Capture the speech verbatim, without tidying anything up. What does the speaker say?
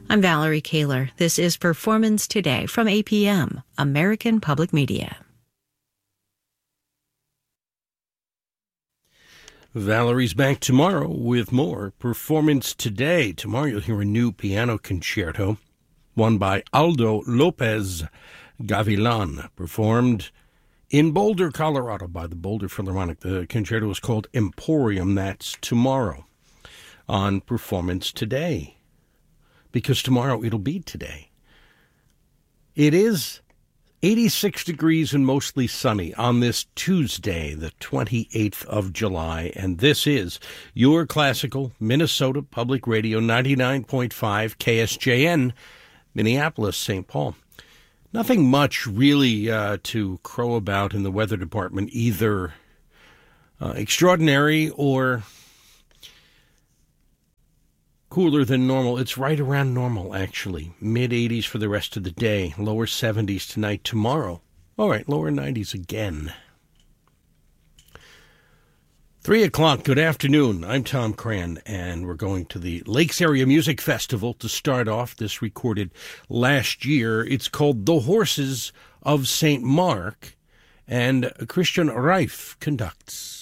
I'm Valerie Kaler. This is Performance Today from A P M, American Public Media. Valerie's back tomorrow with more Performance Today. Tomorrow you'll hear a new piano concerto, one by Aldo Lopez Gavilan, performed in Boulder, Colorado by the Boulder Philharmonic. The concerto is called Emporium. That's tomorrow on Performance Today, because tomorrow it'll be today. It is eighty-six degrees and mostly sunny on this Tuesday, the twenty-eighth of July, and this is your classical Minnesota Public Radio ninety-nine point five K S J N, Minneapolis, Saint Paul. Nothing much really uh, to crow about in the weather department, either uh, extraordinary or cooler than normal. It's right around normal, actually. mid eighties for the rest of the day. Lower seventies tonight. Tomorrow, all right, lower nineties again. Three o'clock, good afternoon. I'm Tom Cran, and we're going to the Lakes Area Music Festival to start off. This recorded last year. It's called The Horses of Saint Mark, and Christian Reif conducts.